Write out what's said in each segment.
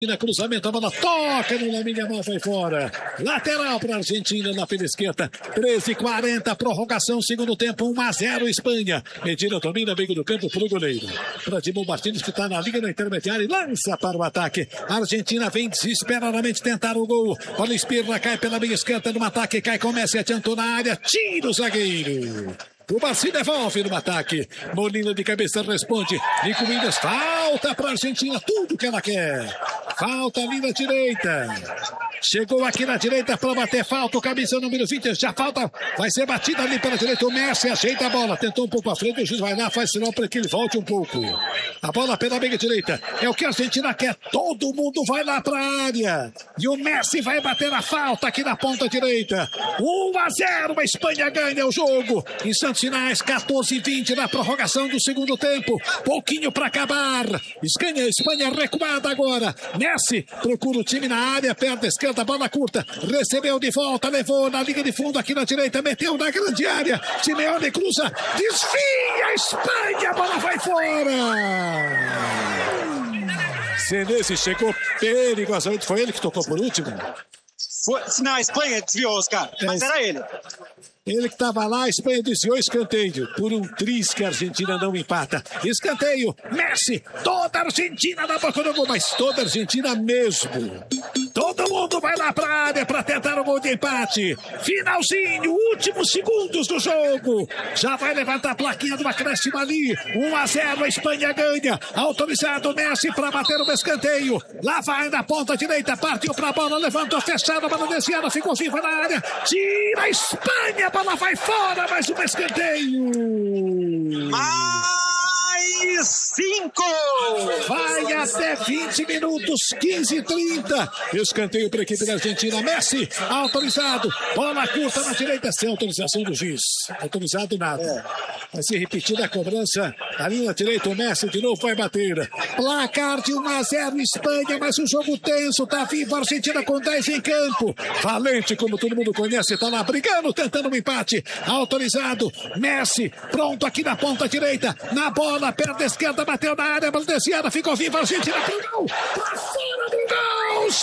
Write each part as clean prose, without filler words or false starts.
Cruzamento, a bola toca no Lamine Yamal, foi fora. Lateral para a Argentina na pela esquerda. 13:40, prorrogação, segundo tempo, 1-0 Espanha. Medina domina, meio do campo pro goleiro. Para Dimo Martínez, que está na linha da intermediária e lança para o ataque. A Argentina vem desesperadamente tentar o gol. Bola espirra, cai pela meia esquerda no ataque, cai, começa e adiantou na área. Tira o zagueiro. O Barci devolve no ataque. Molina de cabeça responde. Nico Williams, falta para a Argentina, tudo que ela quer. Falta ali na direita. Chegou aqui na direita para bater falta. O camisa número 20, já falta. Vai ser batida ali pela direita. O Messi ajeita a bola. Tentou um pouco à frente. O juiz vai lá, faz sinal para que ele volte um pouco. A bola pela meia direita. É o que a Argentina quer. Todo mundo vai lá para a área. E o Messi vai bater a falta aqui na ponta direita. 1-0. A Espanha ganha o jogo. Em Santos Finais, 14:20 na prorrogação do segundo tempo. Pouquinho para acabar. Espanha recuada agora. Messi procura o time na área, perto da esquerda, bola curta. Recebeu de volta, levou na linha de fundo aqui na direita, meteu na grande área. Simeone cruza, desvia a Espanha, a bola vai fora. Senesi chegou perigosamente, foi ele que tocou por último? Não, a Espanha desviou, Oscar, mas era ele. Ele que estava lá, a Espanha desviou escanteio. Por um triz que a Argentina não empata. Escanteio, Messi, toda a Argentina na boca do gol, mas toda a Argentina mesmo. Todo mundo vai lá para a área para tentar o gol de empate. Finalzinho, últimos segundos do jogo. Já vai levantar a plaquinha do acréscimo ali. 1-0, a Espanha ganha. Autorizado Messi para bater o escanteio. Lá vai na ponta direita, partiu para a bola, levantou fechado, a bola desviada, ficou viva na área. Tira a Espanha, a bola vai fora, mais um escanteio. Mais 5. Vai até 20 minutos, 15:30. Escanteio para a equipe da Argentina. Messi, autorizado. Bola curta na direita, sem autorização do juiz. Autorizado nada. Vai ser repetida a cobrança. Ali na direita, o Messi de novo vai bater. Placar de 1-0 Espanha, mas um jogo tenso. Tá vivo a Argentina com 10 em campo. Valente, como todo mundo conhece, tá lá brigando, tentando um empate. Autorizado. Messi, pronto aqui na ponta direita. Na bola, perna esquerda, bateu na área, bola desviada, ficou viva a Argentina pro gol. Pra fora do gol,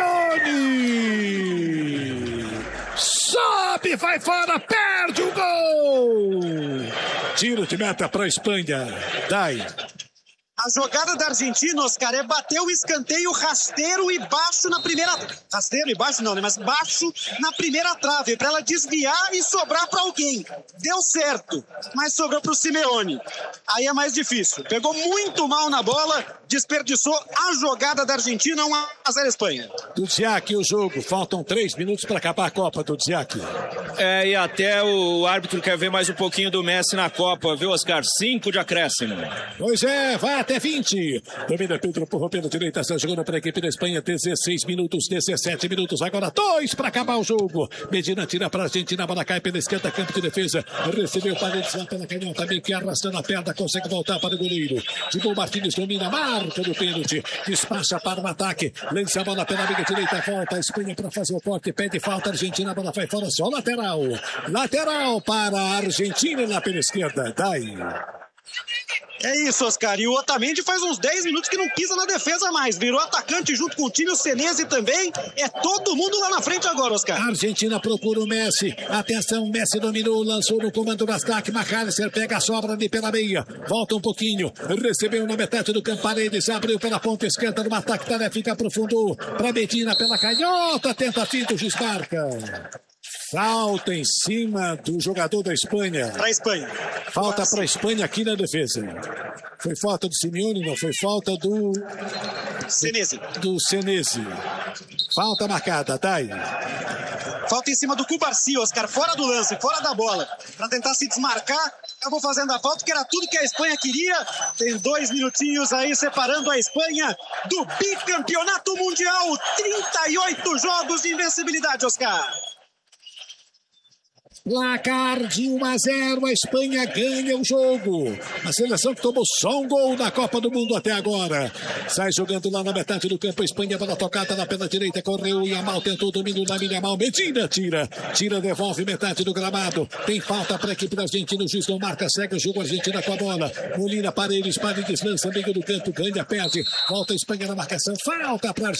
Simeone. Sobe, vai fora, perde o gol. Tiro de meta para a Espanha. Dai. A jogada da Argentina, Oscar, é bater o escanteio rasteiro e baixo na primeira... Rasteiro e baixo não, né? Mas baixo na primeira trave, para ela desviar e sobrar para alguém. Deu certo, mas sobrou para o Simeone. Aí é mais difícil. Pegou muito mal na bola, desperdiçou a jogada da Argentina, 1-0 Espanha. Dudziak, o jogo. Faltam 3 minutos para acabar a Copa, Dudziak. E até o árbitro quer ver mais um pouquinho do Messi na Copa, viu, Oscar? 5 de acréscimo. Pois é, vai até 20. Domina Pedro por pela direita, está jogando para a equipe da Espanha. 16 minutos, 17 minutos. Agora 2 para acabar o jogo. Medina tira para a Argentina, a bola cai pela esquerda, campo de defesa. Recebeu para ele, vai pela canhota, meio que arrastando a perna, consegue voltar para o goleiro. Dimo Martínez domina, marca do pênalti. Despacha para o ataque. Lança a bola pela meia direita, volta a Espanha para fazer o corte, pede falta. A Argentina, a bola vai fora, só lateral. Lateral para a Argentina na pela esquerda. Dai. É isso, Oscar. E o Otamendi faz uns 10 minutos que não pisa na defesa mais. Virou atacante junto com o time, o Senesi também. É todo mundo lá na frente agora, Oscar. A Argentina procura o Messi. Atenção, Messi dominou, lançou no comando do ataque. McAllister pega a sobra ali pela meia. Volta um pouquinho. Recebeu na metade do campo. Paredes abriu pela ponta esquerda no ataque. Tarefa aprofundou para Medina pela canhota. Tenta fita, o juiz marca. Falta em cima do jogador da Espanha. Para a Espanha. Falta para a Espanha aqui na defesa. Foi falta do Simeone, não foi falta do Senesi. Do Senesi. Falta marcada, Dai. Falta em cima do Cubarci, Oscar, fora do lance, fora da bola. Para tentar se desmarcar, acabou fazendo a falta, que era tudo que a Espanha queria. Tem 2 minutinhos aí separando a Espanha do bicampeonato mundial. 38 jogos de invencibilidade, Oscar. Placar de 1-0, a Espanha ganha o jogo. A seleção que tomou só um gol na Copa do Mundo até agora. Sai jogando lá na metade do campo, a Espanha bola tocada na perna direita, correu e Yamal tentou domínio na Yamal. Medina tira, devolve metade do gramado. Tem falta para a equipe da Argentina, o juiz não marca, segue o jogo, a Argentina com a bola. Molina, Paredes, deslança, meio do campo, ganha, perde. Volta a Espanha na marcação, falta para a Argentina.